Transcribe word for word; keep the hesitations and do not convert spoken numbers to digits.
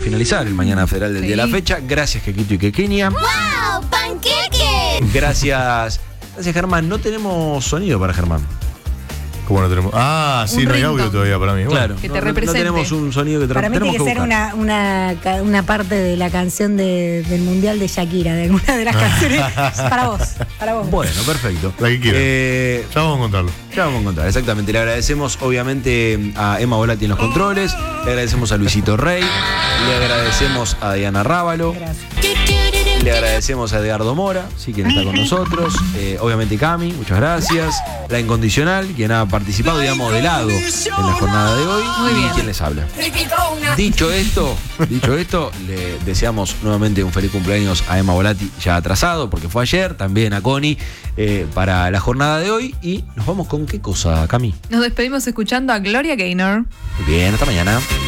finalizar el Mañana Federal del Sí. día de la fecha. Gracias, Quequito y Quequenia. ¡Wow! ¡Panqueque! Gracias, gracias, Germán. No tenemos sonido para Germán. ¿Cómo no tenemos? Ah, sí, Un no hay ringtone. audio todavía para mí. Bueno. Claro, Que no, te no- represente. no tenemos un sonido que tra- Para mí tiene tenemos que ser buscar. una, una, ca- una parte de la canción de- del Mundial de Shakira, de alguna de las canciones. Para vos, para vos. Bueno, perfecto. La que quieran. Eh, Ya vamos a encontrarlo. Ya vamos a encontrar, exactamente. Le agradecemos obviamente a Emma Volati en los controles, le agradecemos a Luisito Rey, le agradecemos a Diana Rábalo, Gracias. le agradecemos a Edgardo Mora, sí, quien está con nosotros, eh, obviamente Cami, muchas gracias, La Incondicional, quien ha participado, digamos, de lado en la jornada de hoy, Muy y bien. quien les habla. Dicho esto, dicho esto, le deseamos nuevamente un feliz cumpleaños a Emma Volati, ya atrasado, porque fue ayer, también a Connie, eh, para la jornada de hoy, y nos vamos con qué cosa, Cami. Nos despedimos escuchando a Gloria Gaynor. Muy bien, hasta mañana.